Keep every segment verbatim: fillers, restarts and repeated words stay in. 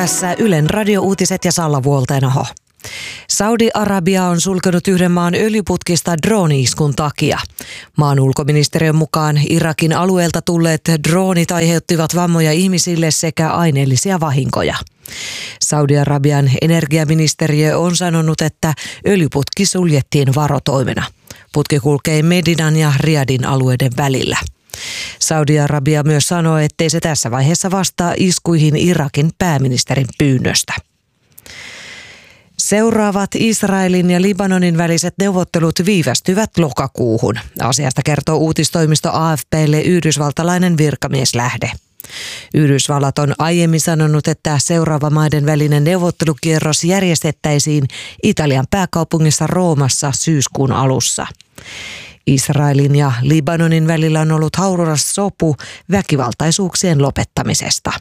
Tässä Ylen radiouutiset ja Salla Vuolteenoho. Saudi-Arabia on sulkenut yhden maan öljyputkista drooni-iskun takia. Maan ulkoministeriön mukaan Irakin alueelta tulleet droonit aiheuttivat vammoja ihmisille sekä aineellisia vahinkoja. Saudi-Arabian energiaministeriö on sanonut, että öljyputki suljettiin varotoimena. Putki kulkee Medinan ja Riadin alueiden välillä. Saudi-Arabia myös sanoi, ettei se tässä vaiheessa vastaa iskuihin Irakin pääministerin pyynnöstä. Seuraavat Israelin ja Libanonin väliset neuvottelut viivästyvät lokakuuhun. Asiasta kertoo uutistoimisto A F P:lle yhdysvaltalainen virkamieslähde. Yhdysvallat on aiemmin sanonut, että seuraava maiden välinen neuvottelukierros järjestettäisiin Italian pääkaupungissa Roomassa syyskuun alussa. Israelin ja Libanonin välillä on ollut hauras sopu väkivaltaisuuksien lopettamisesta.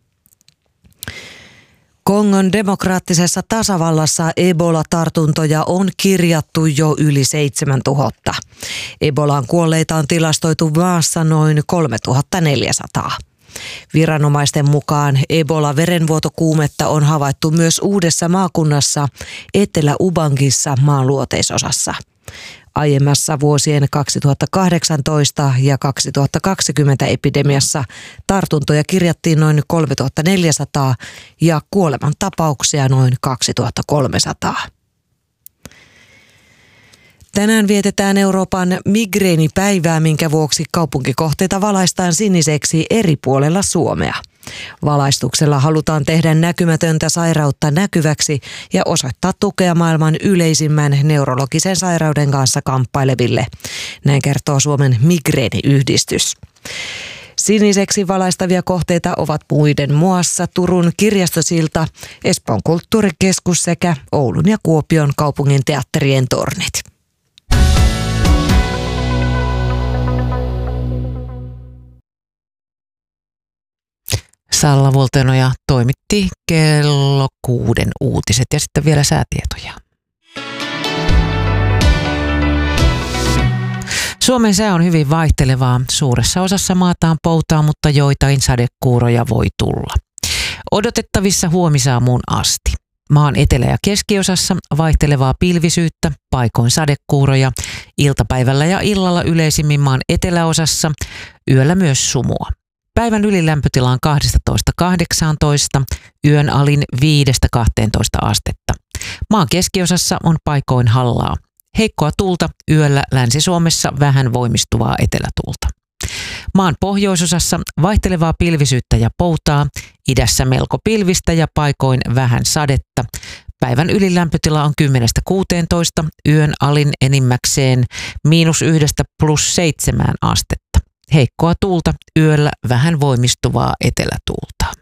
Kongon demokraattisessa tasavallassa Ebola-tartuntoja on kirjattu jo yli seitsemäntuhatta. Ebolaan kuolleita on tilastoitu maassa noin kolmetuhattaneljäsataa. Viranomaisten mukaan Ebola-verenvuotokuumetta on havaittu myös uudessa maakunnassa Etelä-Ubangissa maan luoteisosassa. Aiemmassa vuosien kaksituhattakahdeksantoista ja kaksituhattakaksikymmentä epidemiassa tartuntoja kirjattiin noin kolmetuhattaneljäsataa ja kuolemantapauksia noin kaksituhattakolmesataa. Tänään vietetään Euroopan migreenipäivää, minkä vuoksi kaupunkikohteita valaistaan siniseksi eri puolella Suomea. Valaistuksella halutaan tehdä näkymätöntä sairautta näkyväksi ja osoittaa tukea maailman yleisimmän neurologisen sairauden kanssa kamppaileville. Näin kertoo Suomen migreeniyhdistys. Siniseksi valaistavia kohteita ovat muiden muassa Turun kirjastosilta, Espoon kulttuurikeskus sekä Oulun ja Kuopion kaupungin teatterien tornit. Salla Vuolteenoja toimitti kello kuuden uutiset ja sitten vielä säätietoja. Suomen sää on hyvin vaihtelevaa. Suuressa osassa maataan poutaa, mutta joitain sadekuuroja voi tulla. Odotettavissa huomisaamuun asti. Maan etelä- ja keskiosassa vaihtelevaa pilvisyyttä, paikoin sadekuuroja, iltapäivällä ja illalla yleisimmin maan eteläosassa, yöllä myös sumua. Päivän ylilämpötila on kaksitoista kahdeksantoista, yön alin viidestä kahteentoista astetta. Maan keskiosassa on paikoin hallaa. Heikkoa tuulta, yöllä Länsi-Suomessa vähän voimistuvaa etelätuulta. Maan pohjoisosassa vaihtelevaa pilvisyyttä ja poutaa, idässä melko pilvistä ja paikoin vähän sadetta. Päivän ylilämpötila on kymmenestä kuuteentoista, yön alin enimmäkseen miinus yhdestä plus seitsemään astetta. Heikkoa tuulta, yöllä vähän voimistuvaa etelätuulta.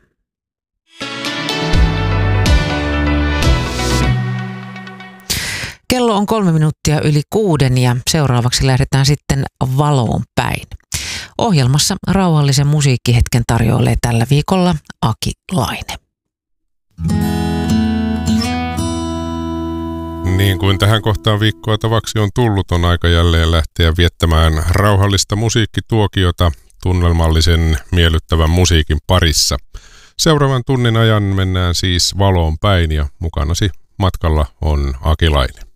Kello on kolme minuuttia yli kuuden ja seuraavaksi lähdetään sitten valoon päin. Ohjelmassa rauhallisen musiikkihetken tarjoilee tällä viikolla Aki Laine. Niin kuin tähän kohtaan viikkoa tavaksi on tullut, on aika jälleen lähteä viettämään rauhallista musiikkituokiota tunnelmallisen miellyttävän musiikin parissa. Seuraavan tunnin ajan mennään siis valoon päin ja mukanasi matkalla on Aki Laine.